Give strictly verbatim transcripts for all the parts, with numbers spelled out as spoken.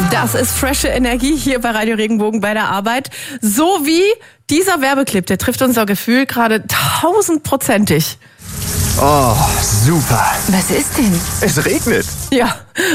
Das ist frische Energie hier bei Radio Regenbogen bei der Arbeit. So wie dieser Werbeclip, der trifft unser Gefühl gerade tausendprozentig. Oh, super. Was ist denn? Es regnet. Ja.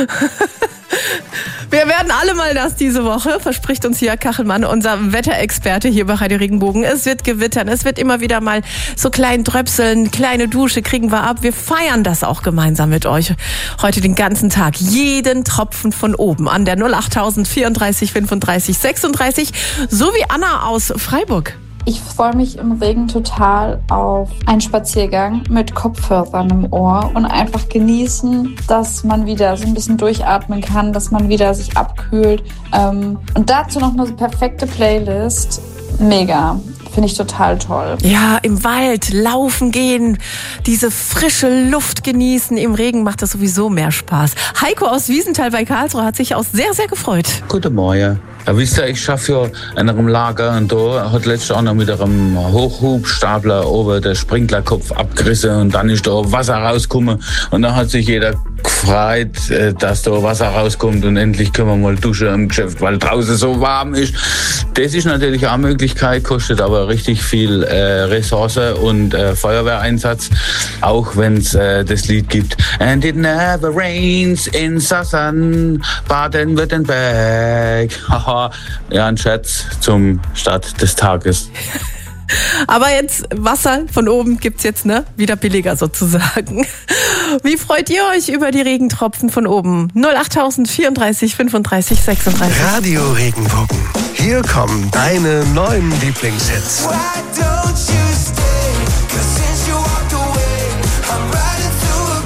Wir werden alle mal nass diese Woche, verspricht uns hier Kachelmann, unser Wetterexperte hier bei Radio Regenbogen. Es wird gewittern, es wird immer wieder mal so klein dröpseln, kleine Dusche kriegen wir ab. Wir feiern das auch gemeinsam mit euch heute den ganzen Tag. Jeden Tropfen von oben an der null acht vierunddreißig fünfunddreißig sechsunddreißig, so wie Anna aus Freiburg. Ich freue mich im Regen total auf einen Spaziergang mit Kopfhörern im Ohr und einfach genießen, dass man wieder so ein bisschen durchatmen kann, dass man wieder sich abkühlt. Und dazu noch eine perfekte Playlist. Mega. Finde ich total toll. Ja, im Wald laufen gehen, diese frische Luft genießen. Im Regen macht das sowieso mehr Spaß. Heiko aus Wiesenthal bei Karlsruhe hat sich auch sehr, sehr gefreut. Guten Morgen. Ja, wisst ihr, ich schaffe ja in einem Lager und da hat letztes auch noch mit einem Hochhubstapler oben der Sprinklerkopf abgerissen und dann ist da Wasser rausgekommen und dann hat sich jeder gefreut, dass da Wasser rauskommt und endlich können wir mal duschen im Geschäft, weil draußen so warm ist. Das ist natürlich auch eine Möglichkeit, kostet aber richtig viel äh, Ressource und äh, Feuerwehreinsatz, auch wenn es äh, das Lied gibt. And it never rains in Sassan, Baden-Württemberg. Ja, ein Scherz zum Start des Tages. Aber jetzt Wasser von oben gibt's jetzt, ne? Wieder billiger sozusagen. Wie freut ihr euch über die Regentropfen von oben? null acht vierunddreißig fünfunddreißig sechsunddreißig. Radio Regenbogen. Hier kommen deine neuen Lieblingshits.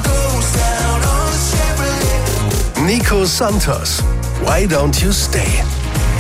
Nico Santos, Why Don't You Stay?